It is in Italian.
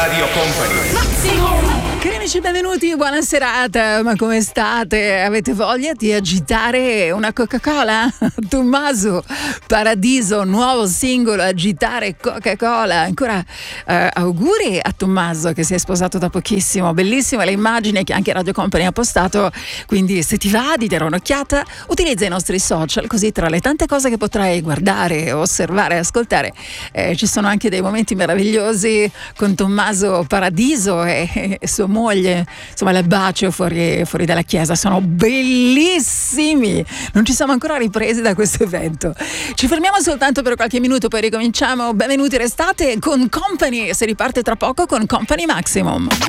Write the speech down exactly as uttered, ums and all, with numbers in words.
Radio Company. Cari amici, benvenuti, buona serata, ma come state? Avete voglia di agitare una Coca-Cola? Tommaso Paradiso, nuovo singolo, Agitare Coca-Cola. Ancora eh, auguri a Tommaso che si è sposato da pochissimo, bellissima le immagini che anche Radio Company ha postato, quindi se ti va di dare un'occhiata, utilizza i nostri social, così tra le tante cose che potrai guardare, osservare, ascoltare, eh, ci sono anche dei momenti meravigliosi con Tommaso Paradiso e, e sua moglie, insomma la bacio fuori, fuori dalla chiesa, sono bellissimi. Non ci siamo ancora ripresi da questo evento, ci fermiamo soltanto per qualche minuto, poi ricominciamo. Benvenuti, restate con Company, si riparte tra poco con Company Maximum.